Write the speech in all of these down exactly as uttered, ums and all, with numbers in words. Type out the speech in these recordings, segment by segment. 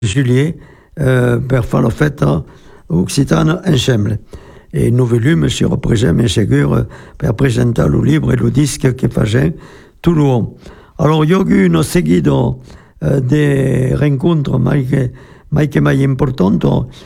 juillet eh, per fare la festa occitana insieme. E il volume si rappresenta sicuro per presentare il libro e il disco che facciamo tutto l'anno. Allora, io ho seguito eh, dei incontri mai che mai, che mai importanti,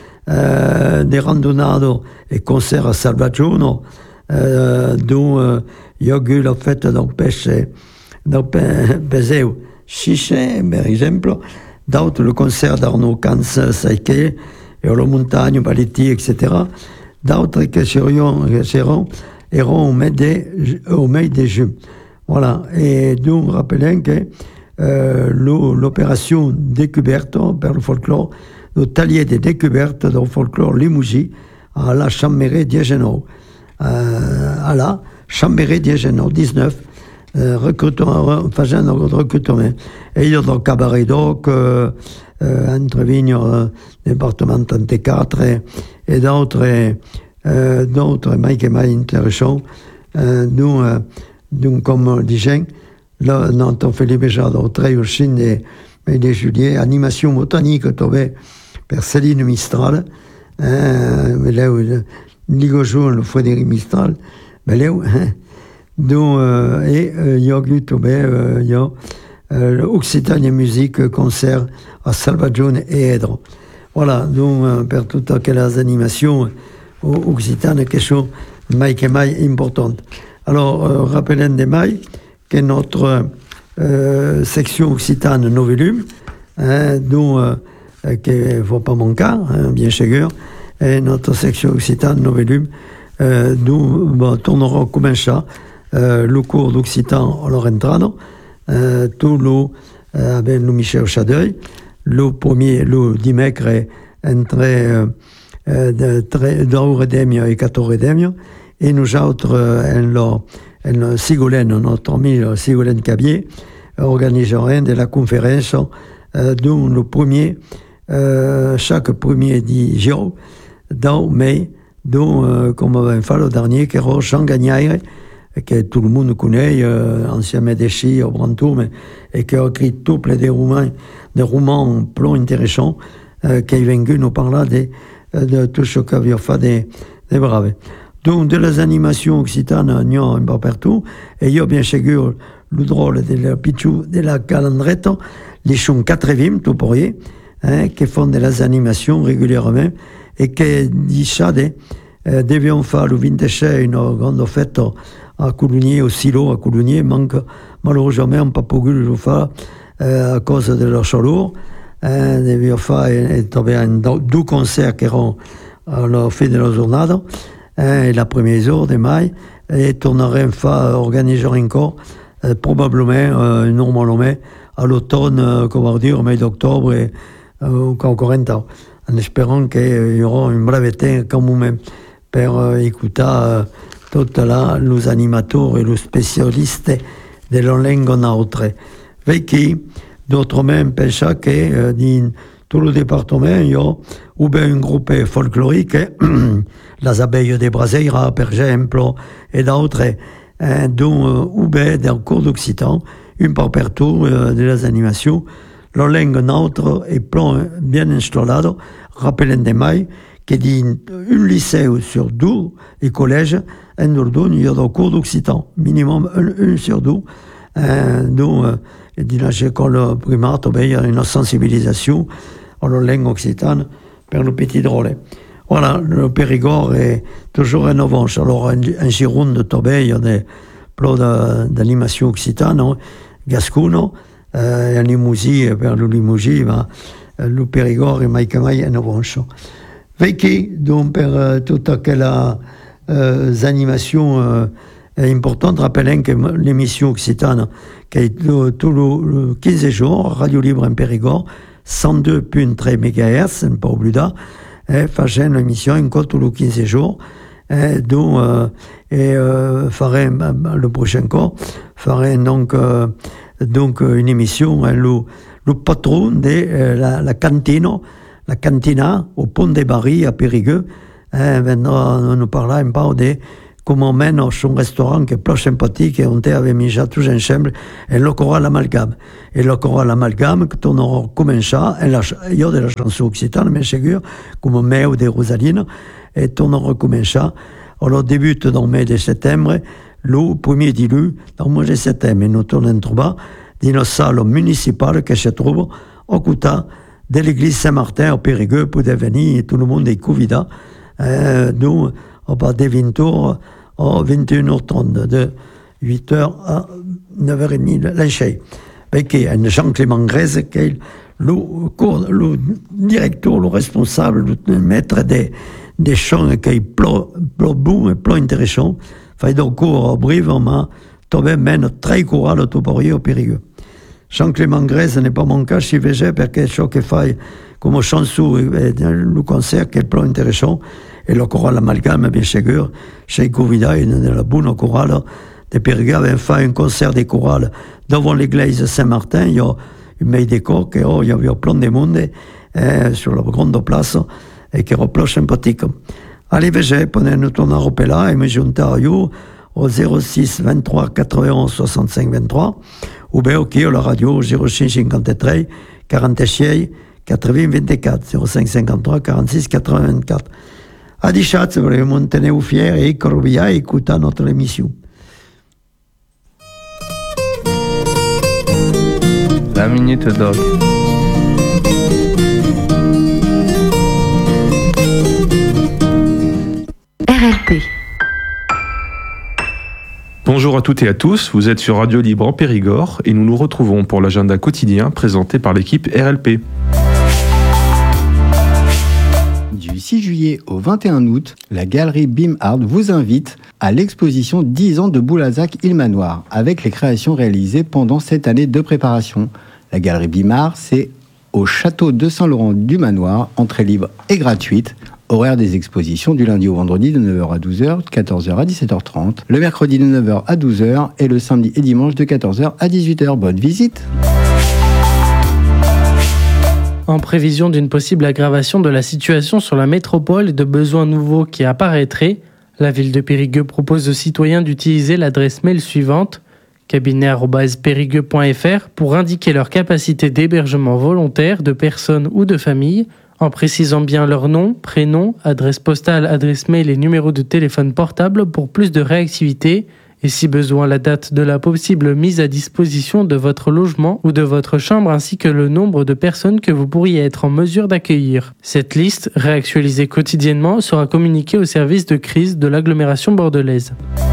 eh, dei randonate e concerti a Salvaggione, eh, dove io ho la festa del pesce, del pe- peseo Chiche, per esempio, d'autres le concert d'Arnaud Cannes, Saïké, et la montagne, Paletti, et cetera. D'autres qui seront, qui seront eront au mai de, au mai de juin. Voilà. Et donc, rappelons que euh, l'opération découverte per le folklore, le talier de découverte du folklore Limousin à la Chambéry d'Agenau. Euh, à la Chambéry d'Agenau, dix-neuf. Euh, recrutement, faisant un recrutement. Et il y a le cabaret d'Oc, euh, euh, entre Vignes, euh, département trente-quatre, et, et d'autres, euh, d'autres, mais qui m'ont intéressant. Euh, nous, euh, donc, comme disait, là, notre Philippe Jadot, très aussi, de, de juillet, animation botanique, trouvée par Céline Mistral, hein, mais là, Ligojo, le Frédéric Mistral, mais là, hein, donc, euh, et il y a eu euh, y a euh, l'Occitanie Musique concert à Salvaggione et Edro. Voilà, donc euh, pour toutes aquelles animations occitanes, quelque chose mai que mai importante. Alors, euh, rappelons des mai que notre euh, section occitane Novelum, hein, dont euh, qui ne faut pas manquer, hein, bien sûr, et notre section occitane Novelum, euh, d'où bon, tournera comme un chat. Euh, le cours d'Occitan à l'Orentrano, euh, tout le, euh, avec le Michel Chadeuil, le premier, le dimècre, entre euh, deux Redemio et quatorze Redemio, et nous autres, euh, en, en Sigolène, notre ami Sigolène Cabier, organiserons de la conférence, euh, dont le premier, euh, chaque premier dix jours, dans mai, dont, euh, comme on va faire le dernier, qui est Jean Gagnaire, que tout le monde connaît, euh, ancien médecin au Brantour, mais, et qui a écrit tout plein de romans, des romans plein intéressants, euh, qui est venu nous parler de, de tout ce qu'avait fait des, des braves. Donc, de les animations occitanes, il y a un peu partout, et il y a bien sûr le drôle de la pichou, de la calandrette, les chons quatre-vingts, tout pour y, hein, qui font de les animations régulièrement, et qui disent ça, de, euh, devions faire le vingt-six une grande fête à Coulugny, au silo à Coulugny, manque malheureusement on n'a pas pu le faire euh, à cause de leur chaleur. Euh, devions faire deux concerts qui erano à la fin de la journée, euh, la première jour de mai, et tournerons faire organiser encore euh, probablement, euh, normalement, à l'automne, euh, comment dire, au mois d'octobre, et euh, encore un temps, en espérant qu'il y aura une brave temps quand même pour euh, écouter euh, tous les animateurs et les spécialistes de la langue autre. Qui, d'autres même, pensent que euh, dans tout le département, il y a ou bien un groupe folklorique, les abeilles de Braseira, par exemple, et d'autres, euh, dont, euh, ou bien dans le cours d'Occitan, une par partout euh, de les animations. La langue neutre est plein, bien installée, rappelons des mailles, que dans un lycée sur deux et collège, en Dordogne, il y a des cours d'Occitan, minimum un, un sur deux. Euh, donc, euh, dans l'école primaire, il y a une sensibilisation à la langue occitane pour le petit drôle. Voilà, le Périgord est toujours en avance. Alors, en, en Gironde, il y a des plans d'animation occitane, hein, Gascono, euh, en Limousin, vers le Limousin, ben, le Périgord est maïkamaï en avance. Veki, donc, pour euh, toutes quelles euh, animations euh, importantes, rappelons que l'émission occitane, qui est tout, tout le, le quinze jours, Radio Libre en Périgord, cent deux virgule trois mégahertz, un peu plus tard, et faisant l'émission encore tous les quinze jours, et donc, euh, et euh, ferait, le prochain cours, ferait donc, euh, donc une émission, hein, le, le patron de euh, la, la cantine, la cantina au Pont des Barils à Périgueux, hein, maintenant, on nous parle un peu de comme on mène au son restaurant qui est plus sympathique et on était avec Mija tous ensemble et le choral amalgame. Et le choral amalgame, que on aura commencé, il y a de la chanson occitane, mais c'est sûr, comme Meu de Rosaline, et on aura commencé. On débute dans le mois de septembre, le premier dilu, dans le mois de septembre, et nous tournons trouver dans une salle municipale qui se trouve au côté de l'église Saint-Martin au Périgueux pour devenir tout le monde est convié. Euh, nous, on va de vingt heures à vingt et une heures trente, de huit heures à neuf heures trente, l'enchei. Avec Jean-Clément Grèze, qui est le, le directeur, le responsable, le maître des, des chants, qui est plein bon et plein intéressant. Fait donc cours au Brive, on m'a trouvé même très courant au Toporier au Périgueux. Jean-Clément Grèze n'est pas mon cas, si je parce que ce qu'il fait comme chanson, le concert qui est plein intéressant, et le choral amalgame, bien sûr, chez Covida, il y a la bonne chorale de Périgueux, avait fait un concert de chorale devant l'église Saint-Martin, il y a une meille décor, et oh, il y avait plein de monde eh, sur la grande place, et qui est plus sympathique. Allez, V G, prenez nous tourner au Pela, et me junter à vous au zéro six vingt-trois quatre-vingt-onze soixante-cinq vingt-trois, ou bien au la radio zéro cinq cinquante-trois quarante-six quatre-vingts vingt-quatre, zéro cinq cinquante-trois quarante-six quatre-vingts vingt-quatre. A di chat, se volete mantenere fieri e corvia e écouter notre émission. La Minute Dog. R L P. Bonjour à toutes et à tous, vous êtes sur Radio Libre en Périgord et nous nous retrouvons pour l'agenda quotidien présenté par l'équipe R L P. Du six juillet au vingt et un août, la galerie Bim Art vous invite à l'exposition dix ans de Boulazac Il Manoir, avec les créations réalisées pendant cette année de préparation. La galerie Bim Art, c'est au château de Saint-Laurent du Manoir, entrée libre et gratuite. Horaire des expositions du lundi au vendredi de neuf heures à douze heures, de quatorze heures à dix-sept heures trente, le mercredi de neuf heures à douze heures et le samedi et dimanche de quatorze heures à dix-huit heures. Bonne visite! En prévision d'une possible aggravation de la situation sur la métropole et de besoins nouveaux qui apparaîtraient, la ville de Périgueux propose aux citoyens d'utiliser l'adresse mail suivante cabinet arobase périgueux point f r pour indiquer leur capacité d'hébergement volontaire de personnes ou de familles, en précisant bien leur nom, prénom, adresse postale, adresse mail et numéro de téléphone portable pour plus de réactivité, et si besoin la date de la possible mise à disposition de votre logement ou de votre chambre ainsi que le nombre de personnes que vous pourriez être en mesure d'accueillir. Cette liste, réactualisée quotidiennement, sera communiquée au service de crise de l'agglomération bordelaise.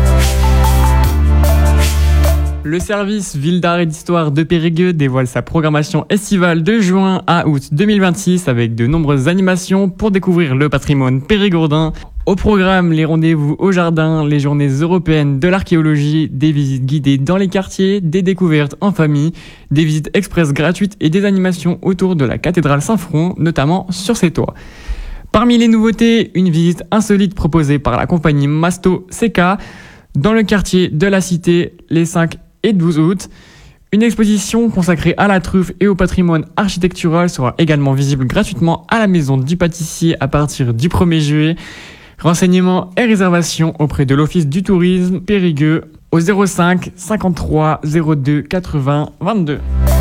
Le service Ville d'Art et d'Histoire de Périgueux dévoile sa programmation estivale de juin à août deux mille vingt-six avec de nombreuses animations pour découvrir le patrimoine périgourdin. Au programme, les rendez-vous au jardin, les journées européennes de l'archéologie, des visites guidées dans les quartiers, des découvertes en famille, des visites express gratuites et des animations autour de la cathédrale Saint-Front, notamment sur ses toits. Parmi les nouveautés, une visite insolite proposée par la compagnie Masto C K dans le quartier de la Cité les cinq et douze août. Une exposition consacrée à la truffe et au patrimoine architectural sera également visible gratuitement à la maison du pâtissier à partir du premier juillet. Renseignements et réservations auprès de l'Office du tourisme Périgueux au zéro cinq cinquante-trois zéro deux quatre-vingts vingt-deux.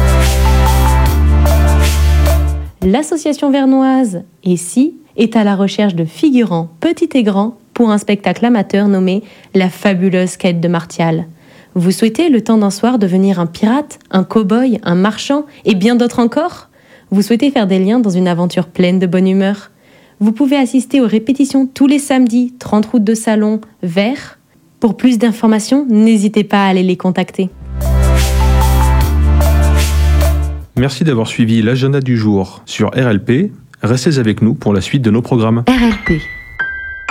L'association vernoise Et Si est à la recherche de figurants petits et grands pour un spectacle amateur nommé La fabuleuse quête de Martial. Vous souhaitez le temps d'un soir devenir un pirate, un cow-boy, un marchand et bien d'autres encore ? Vous souhaitez faire des liens dans une aventure pleine de bonne humeur ? Vous pouvez assister aux répétitions tous les samedis, trente route de Salon, Vert. Pour plus d'informations, n'hésitez pas à aller les contacter. Merci d'avoir suivi l'agenda du jour sur R L P. Restez avec nous pour la suite de nos programmes. R L P.